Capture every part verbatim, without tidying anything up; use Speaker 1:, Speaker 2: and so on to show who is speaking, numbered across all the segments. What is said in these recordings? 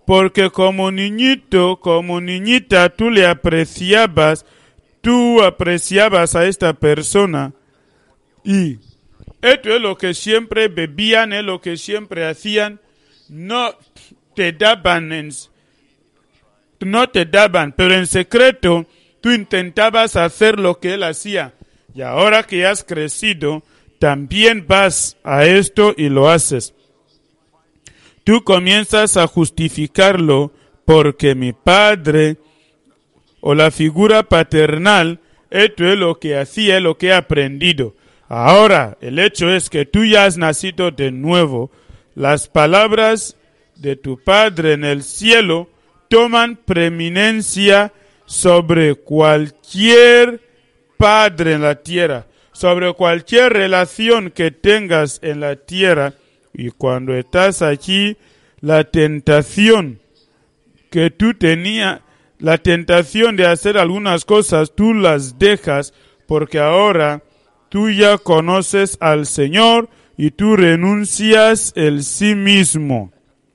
Speaker 1: porque como niñito, como niñita, tú le apreciabas, tú apreciabas a esta persona. Y esto es lo que siempre bebían, es lo que siempre hacían. No te daban, en, no te daban, pero en secreto tú intentabas hacer lo que él hacía. Y ahora que has crecido, también vas a esto y lo haces. Tú comienzas a justificarlo porque mi padre o la figura paternal, esto es lo que hacía, es lo que he aprendido. Ahora, el hecho es que tú ya has nacido de nuevo. Las palabras de tu Padre en el cielo toman preeminencia sobre cualquier padre en la tierra, sobre cualquier relación que tengas en la tierra. Y cuando estás aquí, la tentación que tú tenías, la tentación de hacer algunas cosas, tú las dejas porque ahora tú ya conoces al Señor y tú renuncias el sí mismo.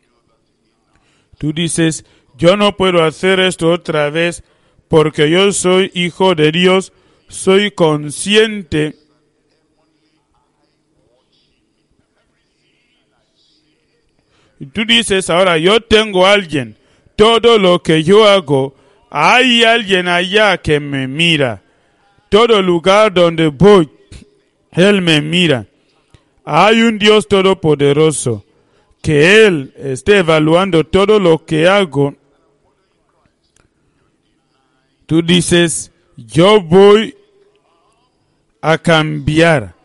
Speaker 1: Tú dices, yo no puedo hacer esto otra vez porque yo soy hijo de Dios, soy consciente y tú dices, ahora yo tengo a alguien, todo lo que yo hago, hay alguien allá que me mira. Todo lugar donde voy, Él me mira. Hay un Dios todopoderoso que Él esté evaluando todo lo que hago. Tú dices, yo voy a cambiar.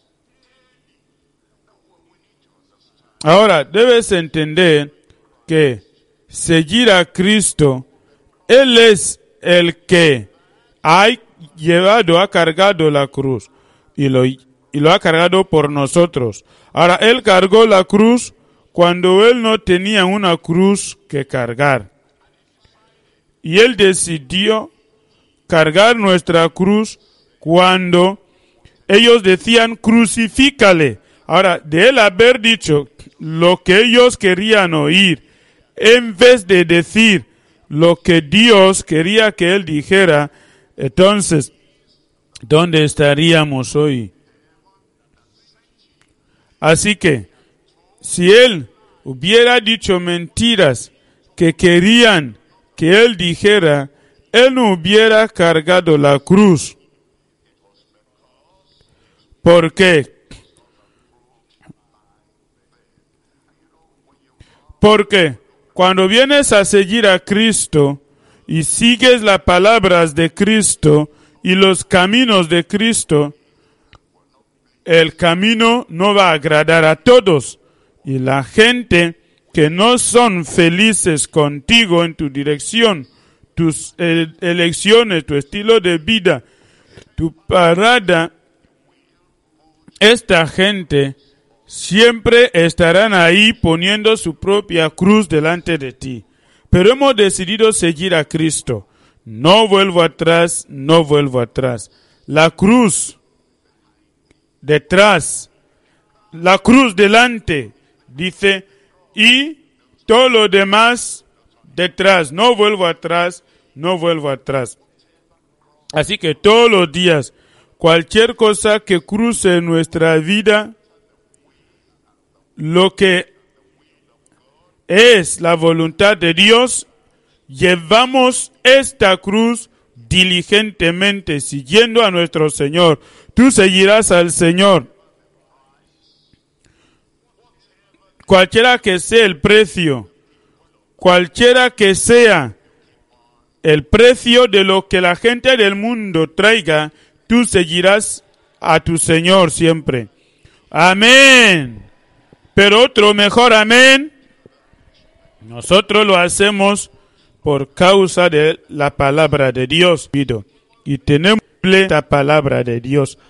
Speaker 1: Ahora, debes entender que seguir a Cristo, Él es el que ha llevado, ha cargado la cruz y lo, y lo ha cargado por nosotros. Ahora, Él cargó la cruz cuando Él no tenía una cruz que cargar. Y Él decidió cargar nuestra cruz cuando ellos decían, crucifícale. Ahora, de Él haber dicho lo que ellos querían oír, en vez de decir lo que Dios quería que Él dijera, entonces, ¿dónde estaríamos hoy? Así que, si Él hubiera dicho mentiras que querían que Él dijera, Él no hubiera cargado la cruz. ¿Por qué? Porque cuando vienes a seguir a Cristo y sigues las palabras de Cristo y los caminos de Cristo, el camino no va a agradar a todos. Y la gente que no son felices contigo en tu dirección, tus eh, elecciones, tu estilo de vida, tu parada, esta gente siempre estarán ahí poniendo su propia cruz delante de ti. Pero hemos decidido seguir a Cristo. No vuelvo atrás, no vuelvo atrás. La cruz detrás, la cruz delante, dice, y todo lo demás detrás. No vuelvo atrás, no vuelvo atrás. Así que todos los días, cualquier cosa que cruce nuestra vida, lo que es la voluntad de Dios, llevamos esta cruz diligentemente, siguiendo a nuestro Señor. Tú seguirás al Señor. Cualquiera que sea el precio, cualquiera que sea el precio de lo que la gente del mundo traiga, tú seguirás a tu Señor siempre. Amén. Pero otro mejor amén. Nosotros lo hacemos por causa de la palabra de Dios. Y tenemos la palabra de Dios.